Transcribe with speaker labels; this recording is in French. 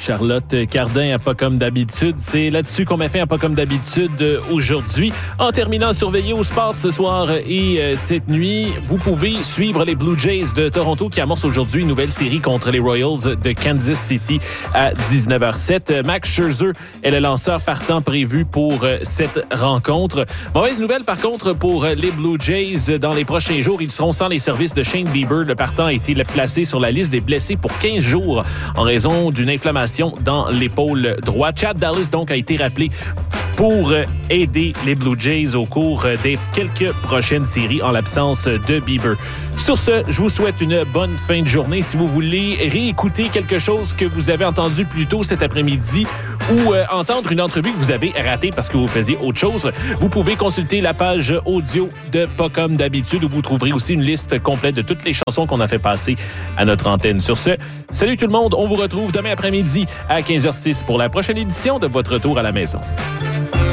Speaker 1: Charlotte Cardin à Pas comme d'habitude. C'est là-dessus qu'on m'a fait un Pas comme d'habitude aujourd'hui. En terminant, surveillez au sport ce soir et cette nuit, vous pouvez suivre les Blue Jays de Toronto qui amorcent aujourd'hui une nouvelle série contre les Royals de Kansas City à 19h07. Max Scherzer est le lanceur partant prévu pour cette rencontre. Mauvaise nouvelle par contre pour les Blue Jays. Dans les prochains jours, ils seront sans les services de Shane Bieber. Le partant a été placé sur la liste des blessés pour 15 jours en raison d'une inflammation dans l'épaule droite. Chad Dallas donc a été rappelé pour aider les Blue Jays au cours des quelques prochaines séries en l'absence de Bieber. Sur ce, je vous souhaite une bonne fin de journée. Si vous voulez réécouter quelque chose que vous avez entendu plus tôt cet après-midi ou entendre une entrevue que vous avez ratée parce que vous faisiez autre chose, vous pouvez consulter la page audio de Pas comme d'habitude où vous trouverez aussi une liste complète de toutes les chansons qu'on a fait passer à notre antenne. Sur ce, salut tout le monde. On vous retrouve demain après-midi à 15h06 pour la prochaine édition de Votre Retour à la maison.